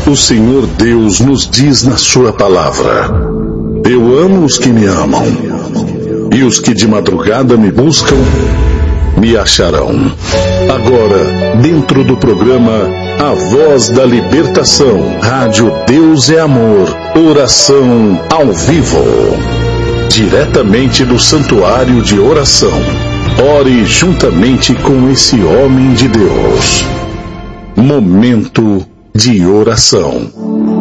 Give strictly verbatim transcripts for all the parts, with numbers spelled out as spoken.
O Senhor Deus nos diz na sua palavra: eu amo os que me amam, e os que de madrugada me buscam, me acharão. Agora, dentro do programa A Voz da Libertação, Rádio Deus é Amor, oração ao vivo, diretamente do Santuário de Oração. Ore juntamente com esse homem de Deus. Momento de oração.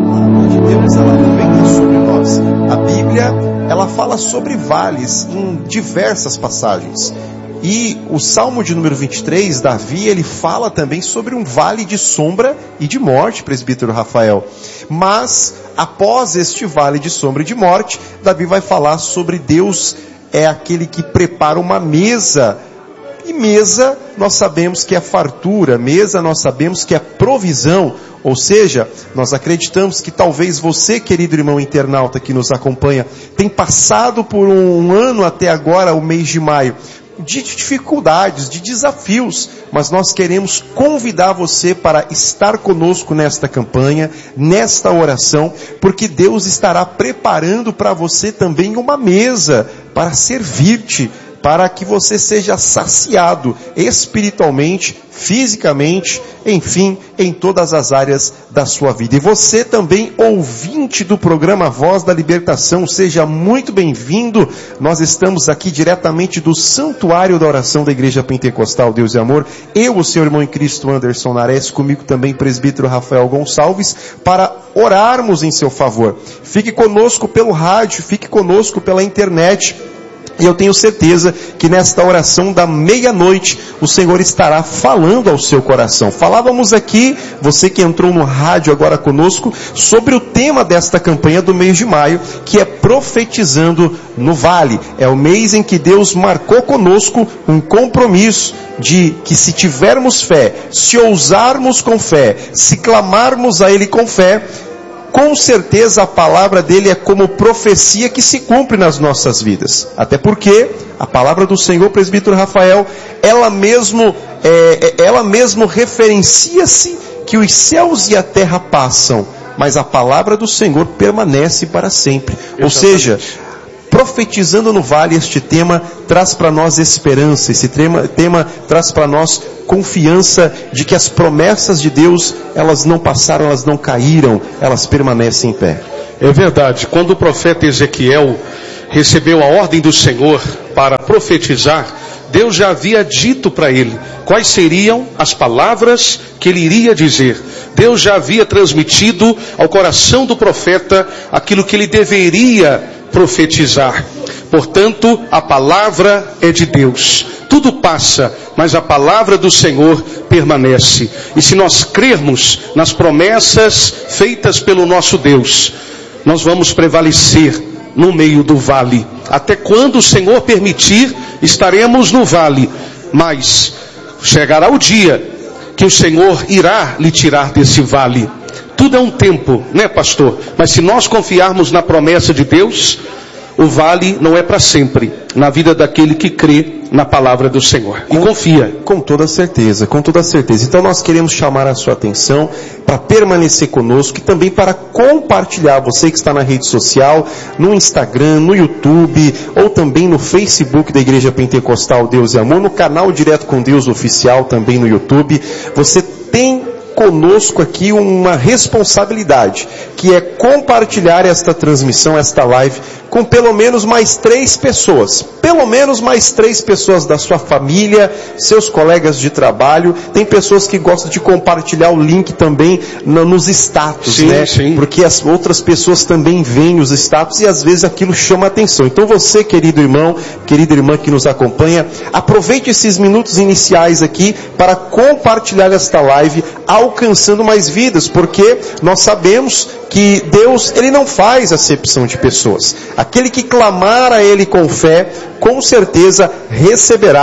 De Deus, ela também é sobre nós. A Bíblia, ela fala sobre vales em diversas passagens. E o Salmo de número vinte e três, Davi, ele fala também sobre um vale de sombra e de morte, presbítero Rafael. Mas, após este vale de sombra e de morte, Davi vai falar sobre Deus é aquele que prepara uma mesa. E mesa, nós sabemos que é fartura, mesa nós sabemos que é provisão. Ou seja, nós acreditamos que talvez você, querido irmão internauta que nos acompanha, tem passado por um ano até agora, o mês de maio, de dificuldades, de desafios, mas nós queremos convidar você para estar conosco nesta campanha, nesta oração, porque Deus estará preparando para você também uma mesa para servir-te, para que você seja saciado espiritualmente, fisicamente, enfim, em todas as áreas da sua vida. E você também, ouvinte do programa Voz da Libertação, seja muito bem-vindo. Nós estamos aqui diretamente do Santuário da Oração da Igreja Pentecostal Deus e Amor. Eu, o seu irmão em Cristo, Anderson Nares, comigo também presbítero Rafael Gonçalves, para orarmos em seu favor. Fique conosco pelo rádio, fique conosco pela internet. E eu tenho certeza que nesta oração da meia-noite, o Senhor estará falando ao seu coração. Falávamos aqui, você que entrou no rádio agora conosco, sobre o tema desta campanha do mês de maio, que é profetizando no vale. É o mês em que Deus marcou conosco um compromisso de que se tivermos fé, se ousarmos com fé, se clamarmos a Ele com fé, com certeza a palavra dele é como profecia que se cumpre nas nossas vidas. Até porque a palavra do Senhor, presbítero Rafael, ela mesmo, é, ela mesmo referencia-se que os céus e a terra passam, mas a palavra do Senhor permanece para sempre. Exatamente. Ou seja, profetizando no vale, este tema traz para nós esperança, esse tema, tema traz para nós confiança de que as promessas de Deus, elas não passaram, elas não caíram, elas permanecem em pé. É verdade, quando o profeta Ezequiel recebeu a ordem do Senhor para profetizar, Deus já havia dito para ele quais seriam as palavras que ele iria dizer. Deus já havia transmitido ao coração do profeta aquilo que ele deveria profetizar. Portanto, a palavra é de Deus. Tudo passa, mas a palavra do Senhor permanece. E se nós crermos nas promessas feitas pelo nosso Deus, nós vamos prevalecer no meio do vale. Até quando o Senhor permitir, estaremos no vale. Mas chegará o dia que o Senhor irá lhe tirar desse vale. Tudo é um tempo, né, pastor? Mas se nós confiarmos na promessa de Deus, o vale não é para sempre na vida daquele que crê na palavra do Senhor e com, confia. Com toda certeza, com toda certeza. Então nós queremos chamar a sua atenção para permanecer conosco e também para compartilhar. Você que está na rede social, no Instagram, no YouTube ou também no Facebook da Igreja Pentecostal Deus e Amor, no canal Direto com Deus Oficial também no YouTube. Você tem conosco aqui uma responsabilidade, que é compartilhar esta transmissão, esta live, com pelo menos mais três pessoas. Pelo menos mais três pessoas da sua família, seus colegas de trabalho. Tem pessoas que gostam de compartilhar o link também no, nos status, sim, né? Sim. Porque as outras pessoas também veem os status e às vezes aquilo chama a atenção. Então você, querido irmão, querida irmã que nos acompanha, aproveite esses minutos iniciais aqui para compartilhar esta live, alcançando mais vidas, porque nós sabemos que Deus, Ele não faz acepção de pessoas. Aquele que clamar a Ele com fé, com certeza receberá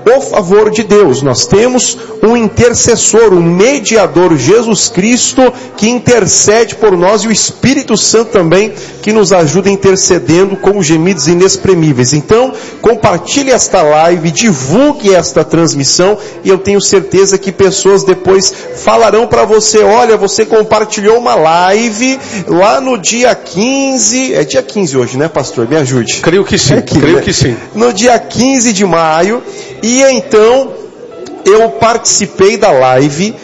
o favor de Deus. Nós temos um intercessor, um mediador, Jesus Cristo, que intercede por nós, e o Espírito Santo também, que nos ajuda intercedendo com gemidos inexprimíveis. Então, compartilhe esta live, divulgue esta transmissão, e eu tenho certeza que pessoas depois falarão para você: olha, você compartilhou uma live lá no dia quinze, é dia quinze hoje, né, pastor? Me ajude. Creio que sim, é quinze, creio né? que sim. No dia quinze de maio, e então eu participei da live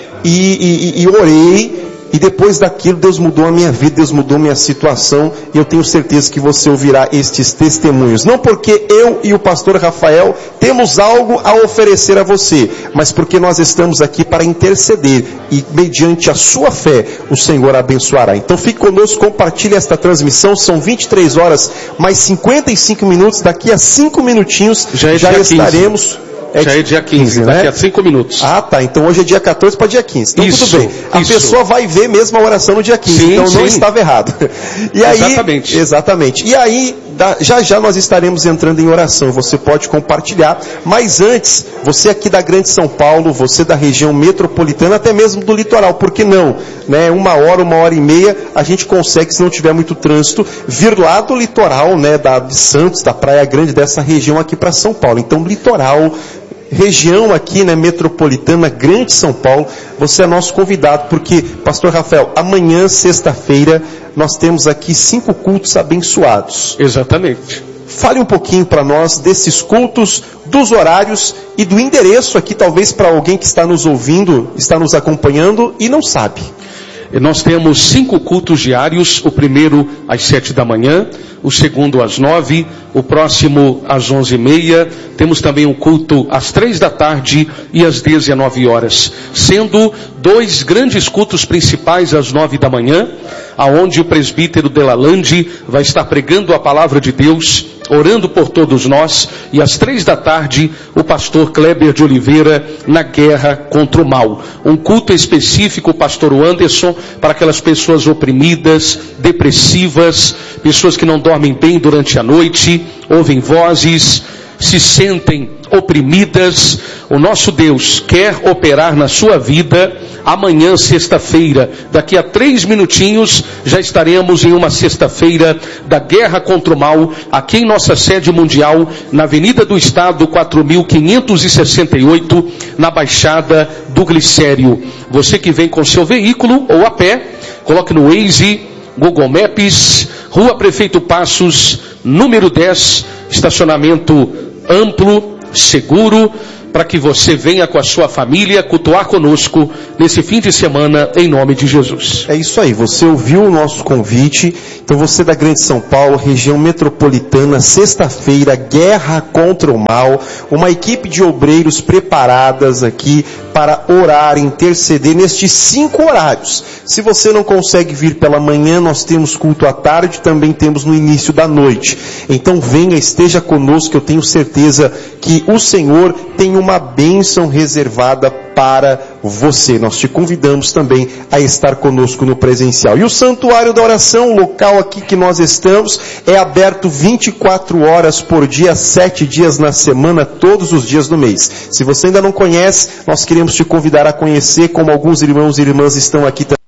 e, e, e orei, e depois daquilo Deus mudou a minha vida, Deus mudou a minha situação, e eu tenho certeza que você ouvirá estes testemunhos. Não porque eu e o pastor Rafael temos algo a oferecer a você, mas porque nós estamos aqui para interceder, e mediante a sua fé o Senhor abençoará. Então fique conosco, compartilhe esta transmissão. São vinte e três horas mais cinquenta e cinco minutos. Daqui a cinco minutinhos já, é já estaremos quinze. É Já é dia quinze, né? Daqui a cinco minutos. Ah, tá. Então hoje é dia quatorze para dia quinze. Então isso, tudo bem. A isso. pessoa vai ver mesmo a oração no dia quinze. Sim, então sim. não estava errado. E aí, exatamente. Exatamente. E aí, já já nós estaremos entrando em oração. Você pode compartilhar. Mas antes, você aqui da Grande São Paulo, você da região metropolitana, até mesmo do litoral, por que não? Né? Uma hora, uma hora e meia, a gente consegue, se não tiver muito trânsito, vir lá do litoral, né, da, de Santos, da Praia Grande, dessa região aqui para São Paulo. Então, litoral, região aqui, né, metropolitana, Grande São Paulo, você é nosso convidado, porque, pastor Rafael, amanhã, sexta-feira, nós temos aqui cinco cultos abençoados. Exatamente. Fale um pouquinho para nós desses cultos, dos horários e do endereço aqui, talvez para alguém que está nos ouvindo, está nos acompanhando e não sabe. Nós temos cinco cultos diários, o primeiro às sete da manhã, o segundo às nove, o próximo às onze e meia, temos também um culto às três da tarde e às dezenove horas, sendo dois grandes cultos principais às nove da manhã, aonde o presbítero Delalande vai estar pregando a palavra de Deus, orando por todos nós, e às três da tarde, o pastor Kleber de Oliveira, na guerra contra o mal. Um culto específico, o pastor Anderson, para aquelas pessoas oprimidas, depressivas, pessoas que não dormem bem durante a noite, ouvem vozes, se sentem oprimidas. O nosso Deus quer operar na sua vida. Amanhã, sexta-feira, daqui a três minutinhos, já estaremos em uma sexta-feira da guerra contra o mal, aqui em nossa sede mundial, na Avenida do Estado, quatro mil quinhentos e sessenta e oito, na Baixada do Glicério. Você que vem com seu veículo ou a pé, coloque no Waze, Google Maps, Rua Prefeito Passos, número dez, estacionamento amplo, seguro, para que você venha com a sua família cultuar conosco nesse fim de semana, em nome de Jesus. É isso aí, você ouviu o nosso convite. Então você da Grande São Paulo, região metropolitana, sexta-feira, guerra contra o mal, uma equipe de obreiros preparadas aqui para orar, interceder nestes cinco horários. Se você não consegue vir pela manhã, nós temos culto à tarde, também temos no início da noite. Então venha, esteja conosco, eu tenho certeza que o Senhor tem uma bênção reservada para você. Nós te convidamos também a estar conosco no presencial. E o Santuário da Oração, o local aqui que nós estamos, é aberto vinte e quatro horas por dia, sete dias na semana, todos os dias do mês. Se você ainda não conhece, nós queremos te convidar a conhecer, como alguns irmãos e irmãs estão aqui também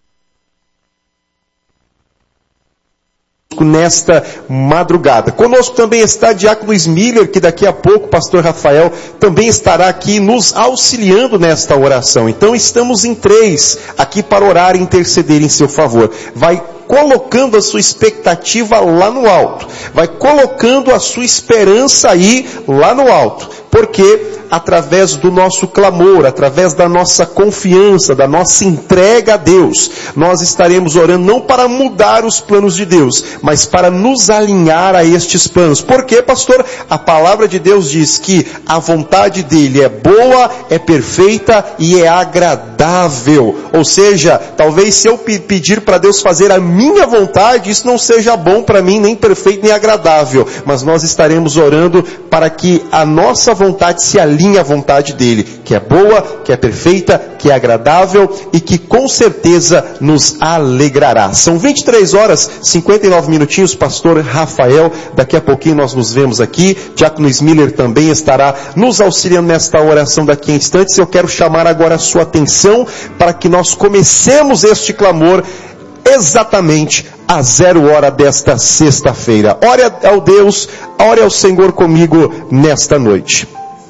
nesta madrugada. Conosco também está Diácono Luiz Miller, que daqui a pouco o pastor Rafael também estará aqui nos auxiliando nesta oração. Então estamos em três aqui para orar e interceder em seu favor. Vai colocando a sua expectativa lá no alto. Vai colocando a sua esperança aí lá no alto. Porque através do nosso clamor, através da nossa confiança, da nossa entrega a Deus, nós estaremos orando não para mudar os planos de Deus, mas para nos alinhar a estes planos. Por quê, pastor? A palavra de Deus diz que a vontade dele é boa, é perfeita e é agradável. Ou seja, talvez se eu pedir para Deus fazer a minha vontade, isso não seja bom para mim, nem perfeito, nem agradável. Mas nós estaremos orando para que a nossa vontade se alinhe alinha à vontade dele, que é boa, que é perfeita, que é agradável e que com certeza nos alegrará. São vinte e três horas, cinquenta e nove minutinhos, pastor Rafael, daqui a pouquinho nós nos vemos aqui, Diácono Miller também estará nos auxiliando nesta oração daqui a instantes. Eu quero chamar agora a sua atenção para que nós comecemos este clamor exatamente a zero hora desta sexta-feira. Ore ao Deus, ore ao Senhor comigo nesta noite.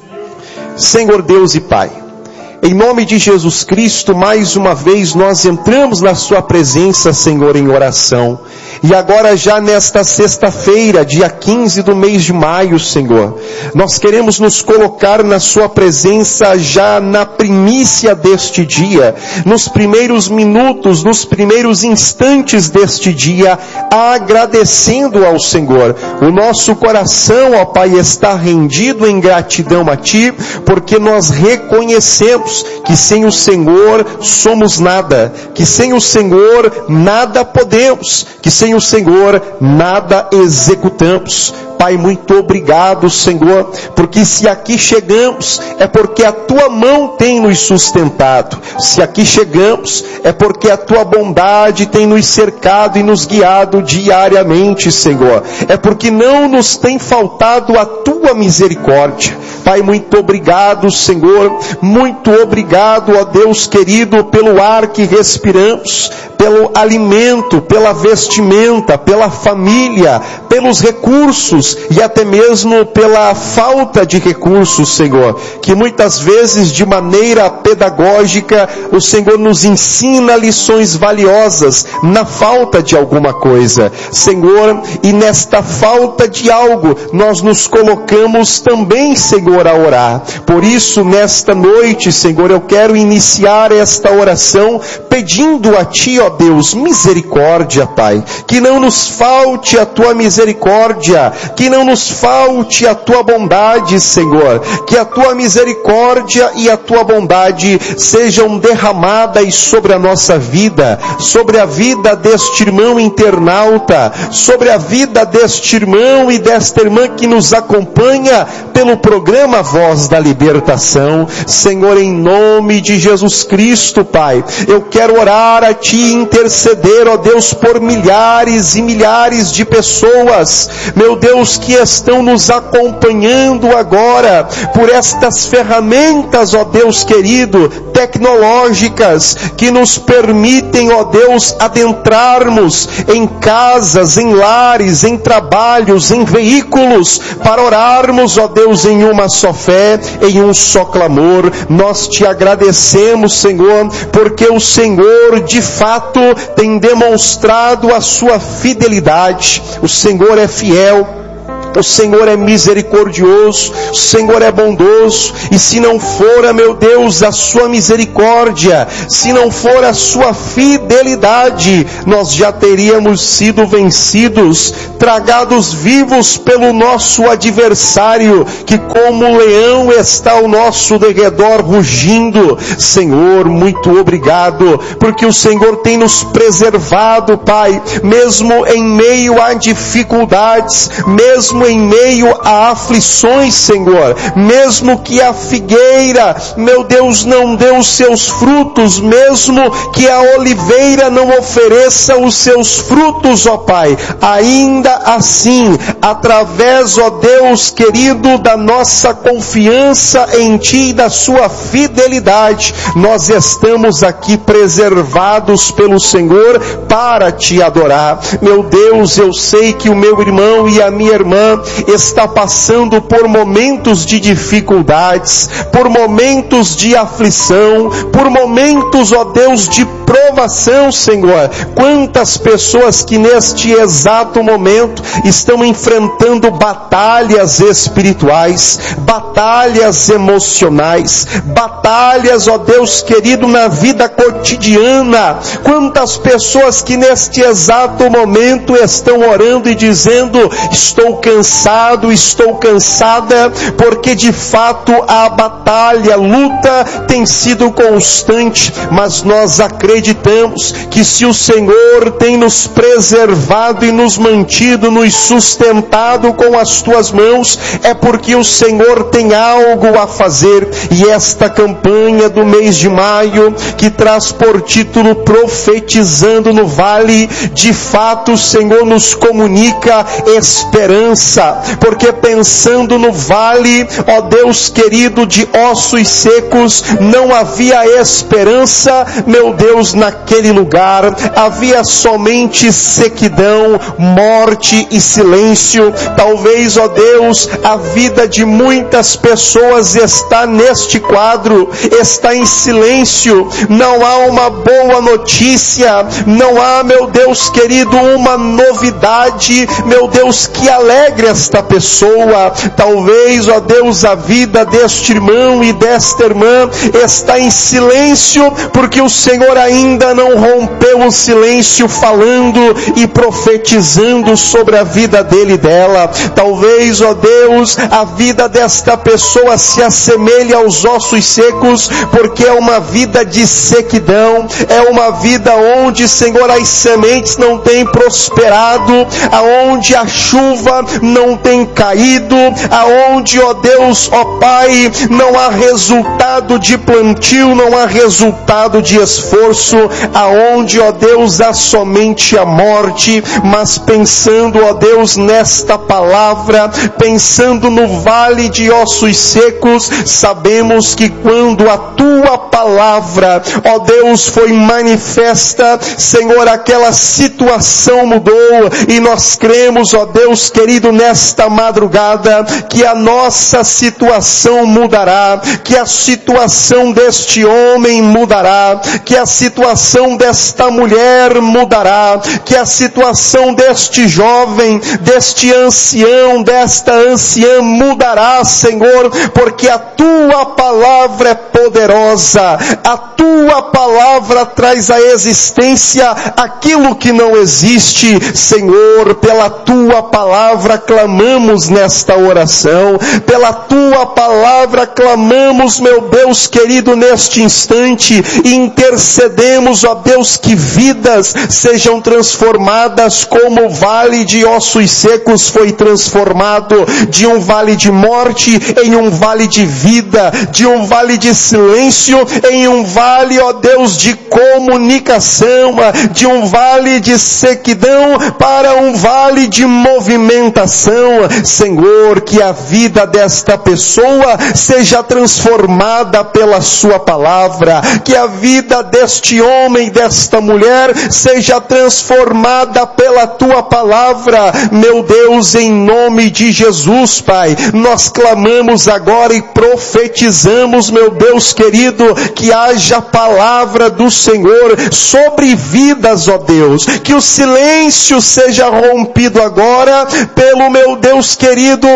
Senhor Deus e Pai, em nome de Jesus Cristo, mais uma vez nós entramos na sua presença, Senhor, em oração. E agora já nesta sexta-feira, dia quinze do mês de maio, Senhor, nós queremos nos colocar na sua presença já na primícia deste dia, nos primeiros minutos, nos primeiros instantes deste dia, agradecendo ao Senhor. O nosso coração, ó Pai, está rendido em gratidão a Ti, porque nós reconhecemos que sem o Senhor somos nada, que sem o Senhor nada podemos, que sem o Senhor nada executamos. Pai, muito obrigado, Senhor, porque se aqui chegamos, é porque a Tua mão tem nos sustentado. Se aqui chegamos, é porque a Tua bondade tem nos cercado e nos guiado diariamente, Senhor. É porque não nos tem faltado a Tua misericórdia. Pai, muito obrigado, Senhor, muito obrigado, ó Deus querido, pelo ar que respiramos, pelo alimento, pela vestimenta, pela família, pelos recursos e até mesmo pela falta de recursos, Senhor, que muitas vezes de maneira pedagógica o Senhor nos ensina lições valiosas na falta de alguma coisa, Senhor, e nesta falta de algo nós nos colocamos também, Senhor, a orar. Por isso, nesta noite, Senhor, eu quero iniciar esta oração pedindo a Ti, ó Deus, misericórdia, Pai, que não nos falte a Tua misericórdia, que não nos falte a Tua bondade, Senhor, que a Tua misericórdia e a Tua bondade sejam derramadas sobre a nossa vida, sobre a vida deste irmão internauta, sobre a vida deste irmão e desta irmã que nos acompanha pelo programa Voz da Libertação. Senhor, em nome de Jesus Cristo, Pai, eu quero orar a Ti e interceder, ó Deus, por milhares e milhares de pessoas, meu Deus, que estão nos acompanhando agora por estas ferramentas, ó Deus querido, tecnológicas, que nos permitem, ó Deus, adentrarmos em casas, em lares, em trabalhos, em veículos, para orarmos, ó Deus, em uma só fé, em um só clamor. Nós Te agradecemos, Senhor, porque o Senhor de fato tem demonstrado a Sua fidelidade. O Senhor é fiel, o Senhor é misericordioso, o Senhor é bondoso, e se não for, meu Deus, a Sua misericórdia, se não for a Sua fidelidade, nós já teríamos sido vencidos, tragados vivos pelo nosso adversário, que como leão está ao nosso derredor rugindo. Senhor, muito obrigado, porque o Senhor tem nos preservado, Pai, mesmo em meio a dificuldades, mesmo em meio a aflições, Senhor, mesmo que a figueira, meu Deus, não dê os seus frutos, mesmo que a oliveira não ofereça os seus frutos, ó Pai, ainda assim, através, ó Deus querido, da nossa confiança em Ti e da Sua fidelidade, nós estamos aqui preservados pelo Senhor para Te adorar. Meu Deus, eu sei que o meu irmão e a minha irmã está passando por momentos de dificuldades, por momentos de aflição, por momentos, ó Deus, de provação, Senhor. Quantas pessoas que neste exato momento estão enfrentando batalhas espirituais, batalhas emocionais, batalhas, ó Deus querido, na vida cotidiana. Quantas pessoas que neste exato momento estão orando e dizendo: estou cansado cansado, estou cansada, porque de fato a batalha, a luta tem sido constante, mas nós acreditamos que se o Senhor tem nos preservado e nos mantido, nos sustentado com as tuas mãos, é porque o Senhor tem algo a fazer. E esta campanha do mês de maio, que traz por título Profetizando no Vale, de fato o Senhor nos comunica esperança, porque pensando no vale, ó Deus querido, de ossos secos, não havia esperança, meu Deus, naquele lugar, havia somente sequidão, morte e silêncio. Talvez, ó Deus, a vida de muitas pessoas está neste quadro, está em silêncio, não há uma boa notícia, não há, meu Deus querido, uma novidade, meu Deus, que alegre esta pessoa. Talvez, ó Deus, a vida deste irmão e desta irmã está em silêncio, porque o Senhor ainda não rompeu o silêncio falando e profetizando sobre a vida dele e dela. Talvez, ó Deus, a vida desta pessoa se assemelhe aos ossos secos, porque é uma vida de sequidão, é uma vida onde, Senhor, as sementes não têm prosperado, aonde a chuva não tem caído, aonde, ó Deus, ó Pai, não há resultado de plantio, não há resultado de esforço, aonde, ó Deus, há somente a morte. Mas pensando, ó Deus, nesta palavra, pensando no vale de ossos secos, sabemos que quando a tua palavra, ó Deus, foi manifesta, Senhor, aquela situação mudou, e nós cremos, ó Deus querido, nesta madrugada, que a nossa situação mudará, que a situação deste homem mudará, que a situação desta mulher mudará, que a situação deste jovem, deste ancião, desta anciã mudará, Senhor, porque a tua palavra é poderosa, a tua palavra traz à existência aquilo que não existe. Senhor, pela tua palavra clamamos nesta oração, pela tua palavra clamamos, meu Deus querido, neste instante, e intercedemos, ó Deus, que vidas sejam transformadas como o vale de ossos secos foi transformado, de um vale de morte em um vale de vida, de um vale de silêncio em um vale, ó Deus, de comunicação, de um vale de sequidão para um vale de movimentação. Senhor, que a vida desta pessoa seja transformada pela sua palavra, que a vida deste homem, desta mulher, seja transformada pela tua palavra. Meu Deus, em nome de Jesus, Pai, nós clamamos agora e profetizamos, meu Deus querido, que haja a palavra do Senhor sobre vidas, ó Deus, que o silêncio seja rompido agora pelo, meu Deus querido,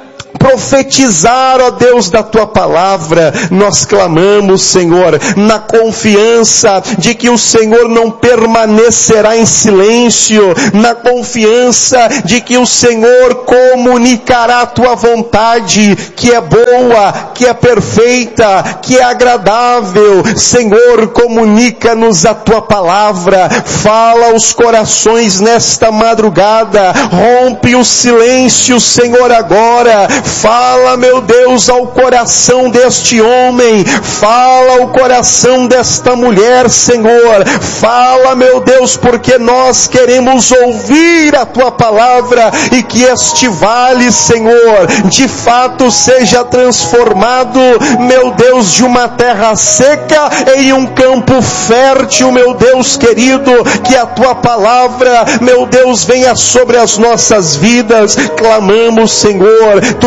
profetizar, ó Deus, da tua palavra. Nós clamamos, Senhor, na confiança de que o Senhor não permanecerá em silêncio, na confiança de que o Senhor comunicará a tua vontade, que é boa, que é perfeita, que é agradável. Senhor, comunica-nos a tua palavra, fala aos corações nesta madrugada, rompe o silêncio, Senhor, agora. Fala, meu Deus, ao coração deste homem, fala ao coração desta mulher, Senhor, fala, meu Deus, porque nós queremos ouvir a tua palavra, e que este vale, Senhor, de fato seja transformado, meu Deus, de uma terra seca em um campo fértil, meu Deus querido, que a tua palavra, meu Deus, venha sobre as nossas vidas. Clamamos, Senhor, tu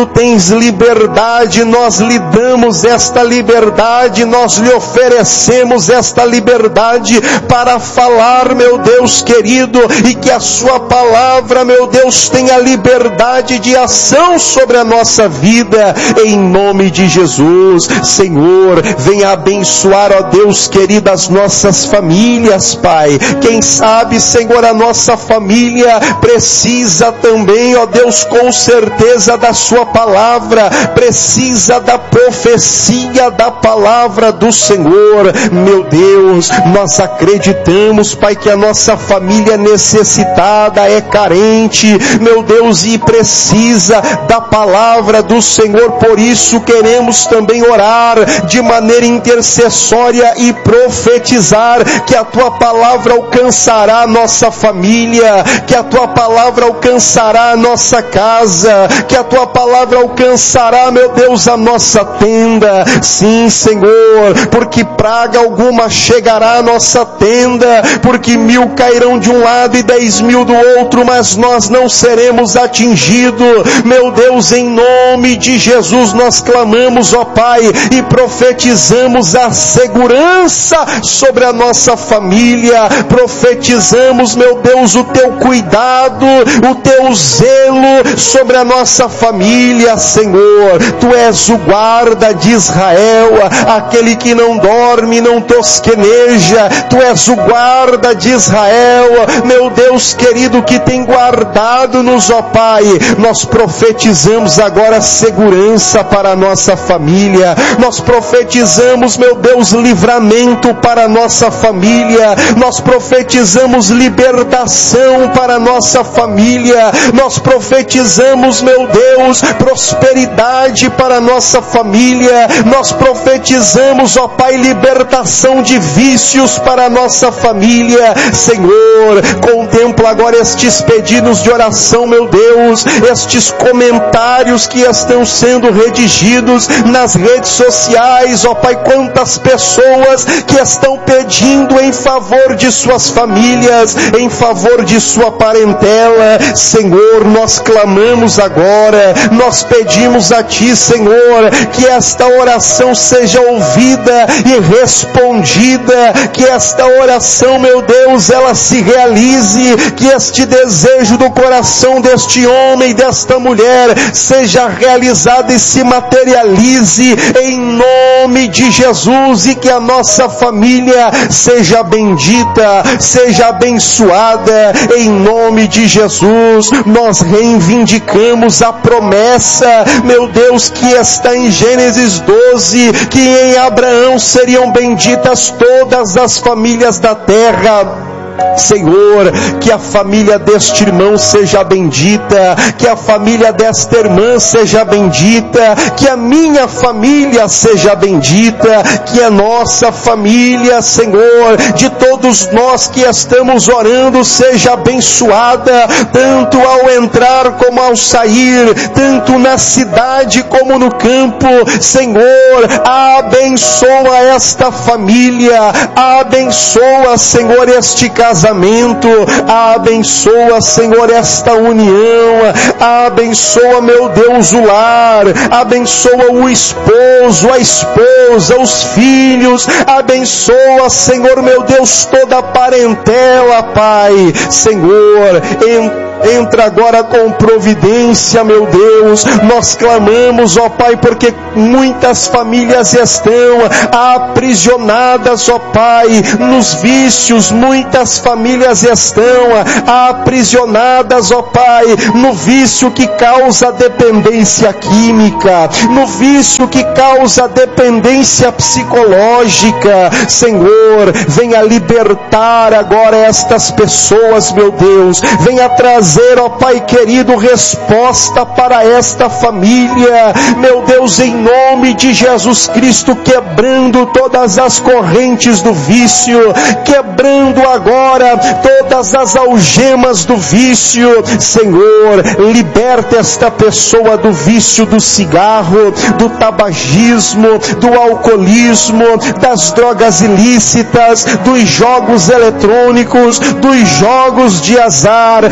tens liberdade, nós lhe damos esta liberdade, nós lhe oferecemos esta liberdade para falar, meu Deus querido, e que a sua palavra, meu Deus, tenha liberdade de ação sobre a nossa vida, em nome de Jesus. Senhor, venha abençoar, ó Deus querido, as nossas famílias, Pai. Quem sabe, Senhor, a nossa família precisa também, ó Deus, com certeza da sua palavra, precisa da profecia da palavra do Senhor. Meu Deus, nós acreditamos, Pai, que a nossa família é necessitada, é carente, meu Deus, e precisa da palavra do Senhor. Por isso queremos também orar de maneira intercessória e profetizar que a tua palavra alcançará a nossa família, que a tua palavra alcançará a nossa casa, que a tua palavra alcançará, meu Deus, a nossa tenda. Sim, Senhor, porque praga alguma chegará à nossa tenda, porque mil cairão de um lado e dez mil do outro, mas nós não seremos atingidos. Meu Deus, em nome de Jesus nós clamamos, ó Pai, e profetizamos a segurança sobre a nossa família, profetizamos, meu Deus, o teu cuidado, o teu zelo sobre a nossa família. Senhor, tu és o guarda de Israel, aquele que não dorme, não tosqueneja, tu és o guarda de Israel, meu Deus querido, que tem guardado-nos, ó Pai. Nós profetizamos agora segurança para a nossa família, nós profetizamos, meu Deus, livramento para a nossa família, nós profetizamos libertação para a nossa família, nós profetizamos, meu Deus, prosperidade para a nossa família, nós profetizamos, ó Pai, libertação de vícios para a nossa família. Senhor, contempla agora estes pedidos de oração, meu Deus, estes comentários que estão sendo redigidos nas redes sociais, ó Pai, quantas pessoas que estão pedindo em favor de suas famílias, em favor de sua parentela. Senhor, nós clamamos agora, nós pedimos a Ti, Senhor, que esta oração seja ouvida e respondida, que esta oração, meu Deus, ela se realize, que este desejo do coração deste homem, desta mulher, seja realizado e se materialize em nome de Jesus, e que a nossa família seja bendita, seja abençoada em nome de Jesus. Nós reivindicamos a promessa, meu Deus, que está em Gênesis doze, que em Abraão seriam benditas todas as famílias da terra. Senhor, que a família deste irmão seja bendita, que a família desta irmã seja bendita, que a minha família seja bendita, que a nossa família, Senhor, de todos nós que estamos orando, seja abençoada, tanto ao entrar como ao sair, tanto na cidade como no campo. Senhor, abençoa esta família, abençoa, Senhor, este casamento, abençoa, Senhor, esta união, abençoa, meu Deus, o lar, abençoa o esposo, a esposa, os filhos, abençoa, Senhor, meu Deus, toda a parentela, Pai. Senhor, em entra agora com providência, meu Deus. Nós clamamos, ó Pai, porque muitas famílias estão aprisionadas, ó Pai, nos vícios. Muitas famílias estão aprisionadas, ó Pai, no vício que causa dependência química, no vício que causa dependência psicológica. Senhor, venha libertar agora estas pessoas, meu Deus. Venha trazer, ó Pai querido, resposta para esta família, meu Deus, em nome de Jesus Cristo, quebrando todas as correntes do vício, quebrando agora todas as algemas do vício. Senhor, liberta esta pessoa do vício do cigarro, do tabagismo, do alcoolismo, das drogas ilícitas, dos jogos eletrônicos, dos jogos de azar. Liberta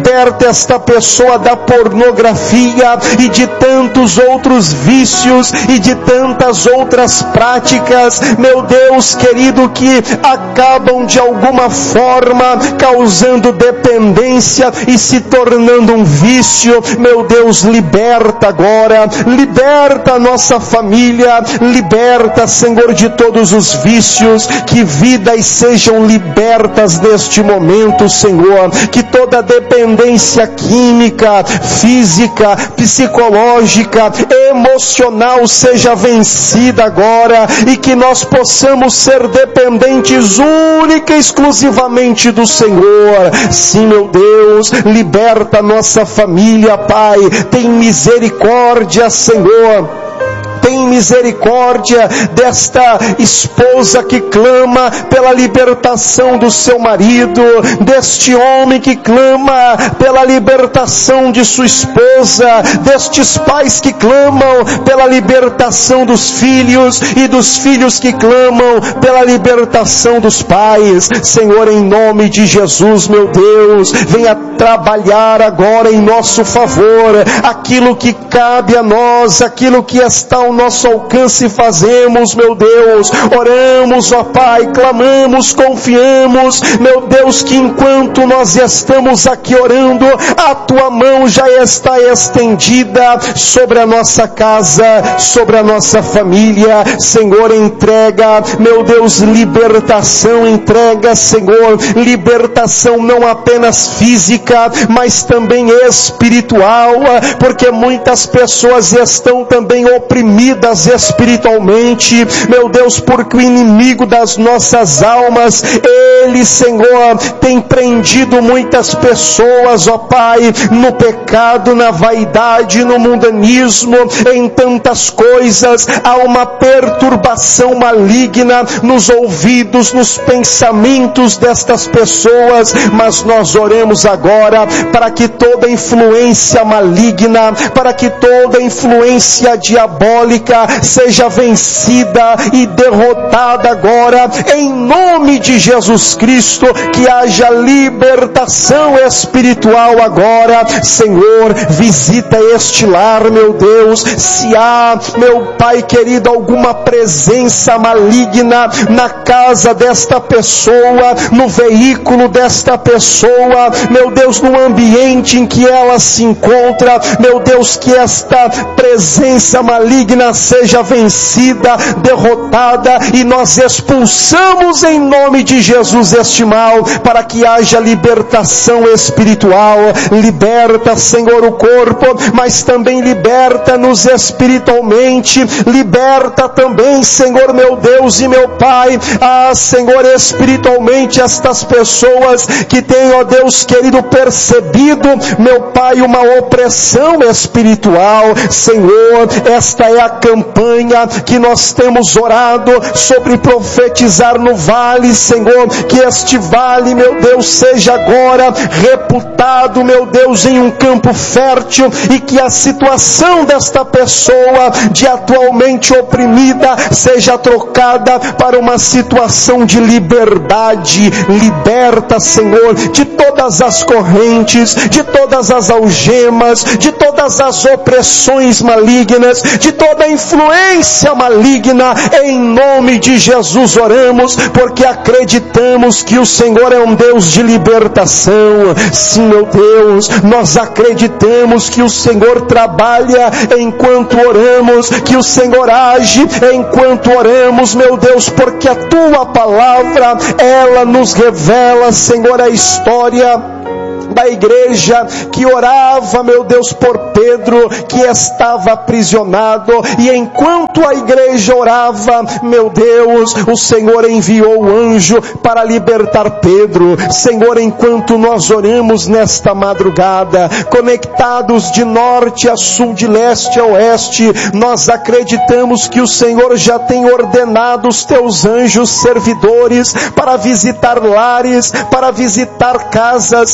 liberta esta pessoa da pornografia e de tantos outros vícios e de tantas outras práticas, meu Deus querido, que acabam de alguma forma causando dependência e se tornando um vício. Meu Deus, liberta agora, liberta a nossa família, liberta, Senhor, de todos os vícios, que vidas sejam libertas neste momento, Senhor, que toda dependência química, física, psicológica, emocional seja vencida agora, e que nós possamos ser dependentes única e exclusivamente do Senhor. Sim, meu Deus, liberta a nossa família, Pai, tem misericórdia, Senhor. Tem misericórdia desta esposa que clama pela libertação do seu marido, deste homem que clama pela libertação de sua esposa, destes pais que clamam pela libertação dos filhos e dos filhos que clamam pela libertação dos pais. Senhor, em nome de Jesus, meu Deus, venha trabalhar agora em nosso favor, aquilo que cabe a nós, aquilo que está ao nosso alcance fazemos, meu Deus. Oramos, ó Pai, clamamos, confiamos, meu Deus, que enquanto nós estamos aqui orando, a Tua mão já está estendida sobre a nossa casa, sobre a nossa família. Senhor, entrega, meu Deus, libertação, entrega, Senhor, libertação não apenas física, mas também espiritual, porque muitas pessoas estão também oprimidas espiritualmente, meu Deus, porque o inimigo das nossas almas, ele, Senhor, tem prendido muitas pessoas, ó Pai, no pecado, na vaidade, no mundanismo, em tantas coisas. Há uma perturbação maligna nos ouvidos, nos pensamentos destas pessoas, mas nós oramos agora para que toda influência maligna, para que toda influência diabólica seja vencida e derrotada agora, em nome de Jesus Cristo. Que haja libertação espiritual agora. Senhor, visita este lar, meu Deus. Se há, meu Pai querido, alguma presença maligna na casa desta pessoa, no veículo desta pessoa, meu Deus, no ambiente em que ela se encontra, meu Deus, que esta presença maligna seja vencida, derrotada, e nós expulsamos em nome de Jesus este mal, para que haja libertação espiritual. Liberta, Senhor, o corpo, mas também liberta-nos espiritualmente. Liberta também, Senhor, meu Deus e meu Pai, ah, Senhor, espiritualmente estas pessoas que têm, ó Deus querido, percebido, meu Pai, uma opressão espiritual. Senhor, esta é a campanha que nós temos orado sobre profetizar no vale, Senhor, que este vale, meu Deus, seja agora reputado, meu Deus, em um campo fértil, e que a situação desta pessoa de atualmente oprimida seja trocada para uma situação de liberdade. Liberta, Senhor, de todas as correntes, de todas as algemas, de todas as opressões malignas, de toda a influência maligna. Em nome de Jesus oramos, porque acreditamos que o Senhor é um Deus de libertação. Sim, meu Deus, nós acreditamos que o Senhor trabalha enquanto oramos, que o Senhor age enquanto oramos, meu Deus, porque a Tua palavra, ela nos revela, Senhor, a história da igreja que orava, meu Deus, por Pedro, que estava aprisionado, e enquanto a igreja orava, meu Deus, o Senhor enviou o anjo para libertar Pedro. Senhor, enquanto nós oramos nesta madrugada, conectados de norte a sul, de leste a oeste, nós acreditamos que o Senhor já tem ordenado os Teus anjos servidores para visitar lares, para visitar casas, para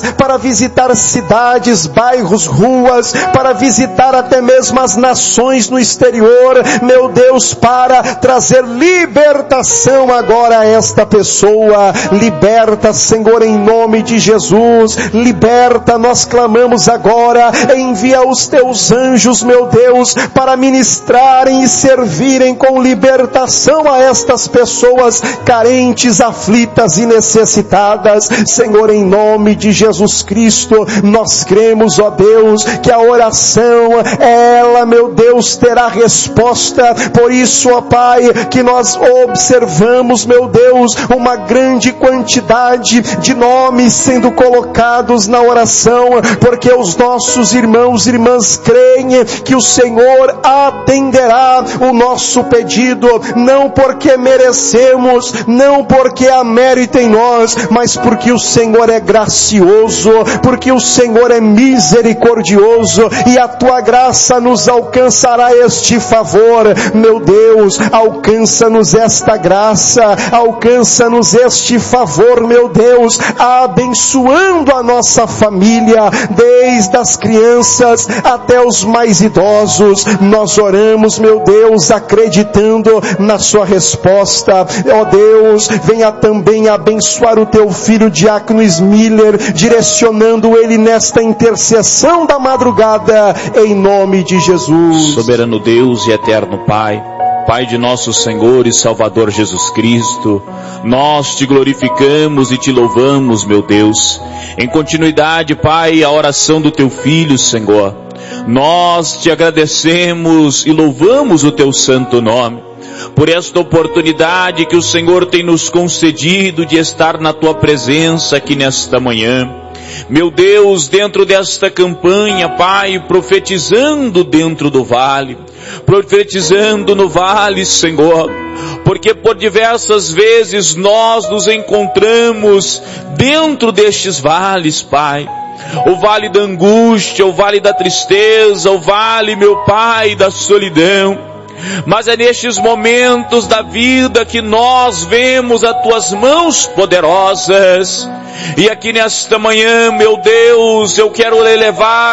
visitar cidades, bairros, ruas, para visitar até mesmo as nações no exterior, meu Deus, para trazer libertação agora a esta pessoa. Liberta, Senhor, em nome de Jesus, liberta, nós clamamos agora, envia os teus anjos, meu Deus, para ministrarem e servirem com libertação a estas pessoas carentes, aflitas e necessitadas. Senhor, em nome de Jesus Cristo, nós cremos, ó Deus, que a oração, ela, meu Deus, terá resposta. Por isso, ó Pai, que nós observamos, meu Deus, uma grande quantidade de nomes sendo colocados na oração, porque os nossos irmãos e irmãs creem que o Senhor atenderá o nosso pedido, não porque merecemos, não porque há mérito em nós, mas porque o Senhor é gracioso, porque o Senhor é misericordioso, e a tua graça nos alcançará este favor. Meu Deus, alcança-nos esta graça, alcança-nos este favor, meu Deus, abençoando a nossa família, desde as crianças até os mais idosos. Nós oramos, meu Deus, acreditando na sua resposta. Ó Deus, venha também abençoar o teu filho Diácono Miller, direcionando ele nesta intercessão da madrugada, em nome de Jesus. Soberano Deus e eterno Pai, Pai de nosso Senhor e Salvador Jesus Cristo, nós te glorificamos e te louvamos, meu Deus. Em continuidade, Pai, a oração do teu filho, Senhor, nós te agradecemos e louvamos o teu santo nome por esta oportunidade que o Senhor tem nos concedido de estar na tua presença aqui nesta manhã. Meu Deus, dentro desta campanha, Pai, profetizando dentro do vale, profetizando no vale, Senhor, porque por diversas vezes nós nos encontramos dentro destes vales, Pai. O vale da angústia, o vale da tristeza, o vale, meu Pai, da solidão. Mas é nestes momentos da vida que nós vemos as tuas mãos poderosas. E aqui nesta manhã, meu Deus, eu quero elevar